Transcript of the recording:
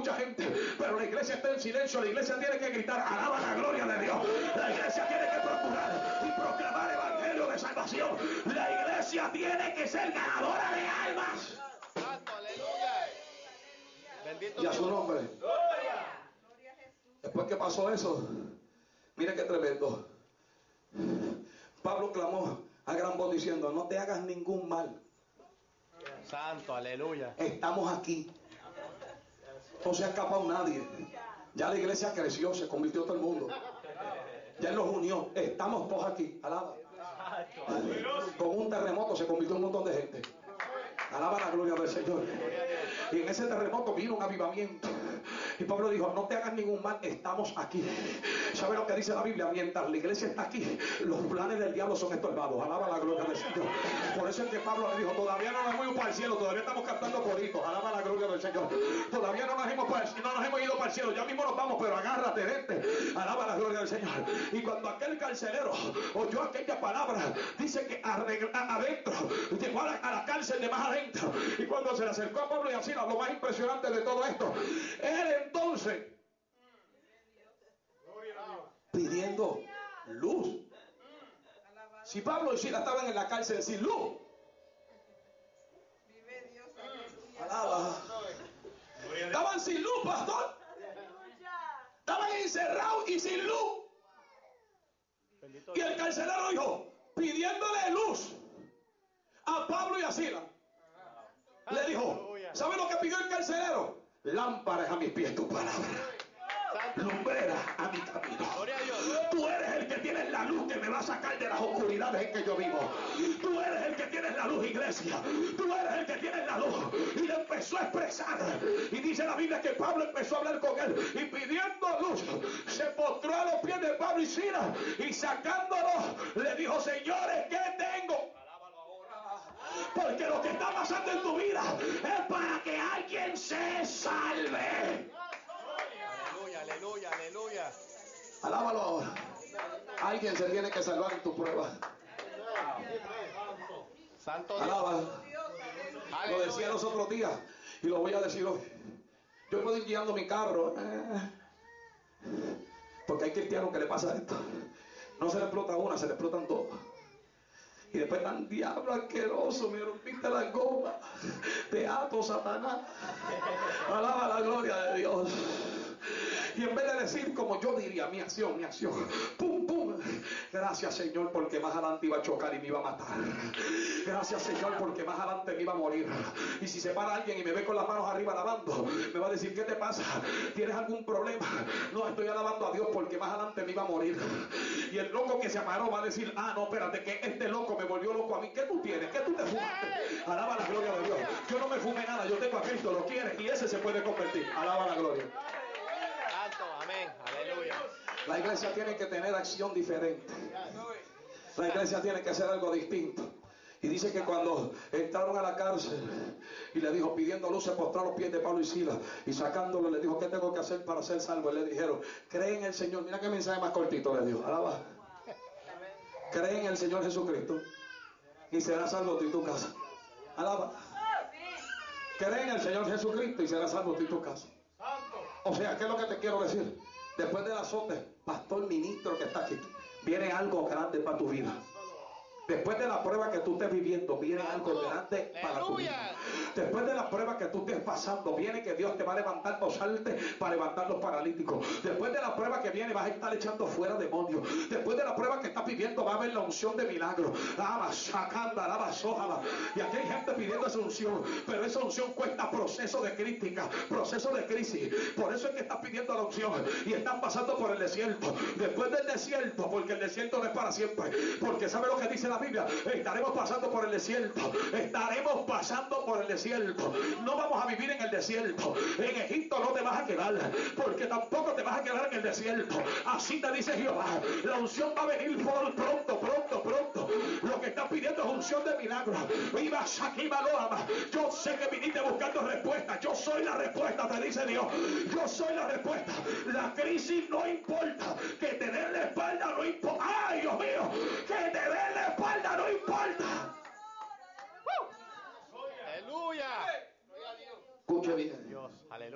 mucha gente, pero la iglesia está en silencio. La iglesia tiene que gritar, alaba la gloria de Dios. La iglesia tiene que procurar y proclamar evangelio de salvación. La iglesia tiene que ser ganadora de almas. Santo, aleluya. Bendito Y a su nombre. Después que pasó eso, mire qué tremendo. Pablo clamó a gran voz diciendo, no te hagas ningún mal. Santo, aleluya. Estamos aquí. No se ha escapado nadie. Ya la iglesia creció, se convirtió todo el mundo. Ya Él los unió. Estamos todos aquí. Alaba. Con un terremoto se convirtió un montón de gente. Alaba la gloria del Señor. Y en ese terremoto vino un avivamiento. Y Pablo dijo, no te hagas ningún mal, estamos aquí. ¿Sabe lo que dice la Biblia? Mientras la iglesia está aquí, los planes del diablo son estorbados. Alaba la gloria del Señor. Por eso es que Pablo le dijo, todavía no nos hemos ido para el cielo, todavía estamos cantando coritos. Alaba la gloria del Señor. Todavía no nos hemos ido para el cielo, ya mismo nos vamos, pero agárrate, vente. Alaba la gloria del Señor. Y cuando aquel carcelero oyó aquella palabra, dice que adentro, llegó a la cárcel de más adentro. Y cuando se le acercó a Pablo y a Silas, lo más impresionante de todo esto, él entonces pidiendo luz. Si Pablo y Silas estaban en la cárcel sin luz, alaba, estaban sin luz, pastor. Estaban encerrados y sin luz. Y el carcelero dijo, pidiéndole luz a Pablo y a Silas, le dijo, ¿sabe lo que pidió el carcelero? Lámparas a mis pies tu palabra, lumbrera a mi camino. Tú eres el que tienes la luz que me va a sacar de las oscuridades en que yo vivo. Tú eres el que tienes la luz, iglesia. Tú eres el que tienes la luz. Y le empezó a expresar. Y dice la Biblia que Pablo empezó a hablar con él. Y pidiendo luz, se postró a los pies de Pablo y Silas. Y sacándolo, le dijo, señores, ¿qué tengo? Porque lo que está pasando en tu vida es para que alguien se salve. Aleluya, aleluya, aleluya. Alábalo ahora. Alguien se tiene que salvar en tu prueba. Santo Alaba. Dios. Lo decía los otros días y lo voy a decir hoy. Yo puedo ir guiando mi carro, porque hay cristianos que le pasa esto. No se le explota una, se le explotan dos. Y después tan diablo asqueroso, me rompiste la goma. Te ato, Satanás. Alaba la gloria de Dios. Y en vez de decir como yo diría, mi acción, pum, pum, gracias Señor porque más adelante iba a chocar y me iba a matar. Gracias Señor porque más adelante me iba a morir. Y si se para alguien y me ve con las manos arriba alabando, me va a decir, ¿qué te pasa? ¿Tienes algún problema? No, estoy alabando a Dios porque más adelante me iba a morir. Y el loco que se paró va a decir, no, espérate, que este loco me volvió loco a mí. ¿Qué tú tienes? ¿Qué tú te fumaste? Alaba la gloria de Dios. Yo no me fumé nada, yo tengo a Cristo, lo quieres y ese se puede convertir. Alaba la gloria. Amén, aleluya. La iglesia tiene que tener acción diferente. La iglesia tiene que hacer algo distinto. Y dice que cuando entraron a la cárcel y le dijo, pidiendo luz, se postró a los pies de Pablo y Silas y sacándolo le dijo, ¿qué tengo que hacer para ser salvo? Y le dijeron, cree en el Señor. Mira qué mensaje más cortito le dijo. Alaba. Cree en el Señor Jesucristo y serás salvo tú y tu casa. Alaba. Cree en el Señor Jesucristo y serás salvo tú y tu casa. O sea, ¿qué es lo que te quiero decir? Después del azote, pastor, ministro que está aquí, viene algo grande para tu vida. Después de la prueba que tú estés viviendo, viene algo grande para tu vida. Después de la prueba que tú estés pasando, viene que Dios te va a levantar para usarte para levantar los paralíticos. Después de la prueba que viene, vas a estar echando fuera demonios. Después de la prueba que estás viviendo, va a haber la unción de milagro. Y aquí hay gente pidiendo esa unción, pero esa unción cuesta proceso de crítica, proceso de crisis. Por eso es que estás pidiendo la unción y están pasando por el desierto. Después del desierto, porque el desierto no es para siempre, porque ¿sabe lo que dice la Biblia? Estaremos pasando por el desierto. Estaremos pasando por el desierto. No vamos a vivir en el desierto. En Egipto no te vas a quedar, porque tampoco te vas a quedar en el desierto. Así te dice Jehová. La unción va a venir pronto, pronto, pronto. Lo que estás pidiendo es unción de milagro. Yo sé que viniste buscando respuestas. Yo soy la respuesta, te dice Dios. Yo soy la respuesta. La crisis no importa. Que te den la espalda no importa. ¡Ay, Dios mío! Que te den la espalda no importa. Aleluya. Escuche bien. Dios, aleluya.